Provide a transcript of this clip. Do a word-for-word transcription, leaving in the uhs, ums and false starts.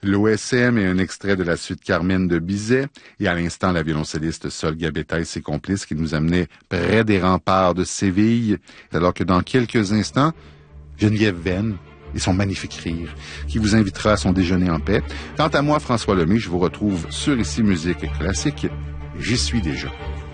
L'O S M et un extrait de la suite Carmen de Bizet, et à l'instant la violoncelliste Sol Gabetta et ses complices qui nous amenaient près des remparts de Séville, alors que dans quelques instants, Geneviève Venn et son magnifique rire, qui vous invitera à son déjeuner en paix. Quant à moi, François Lemay, je vous retrouve sur Ici Musique Classique. J'y suis déjà.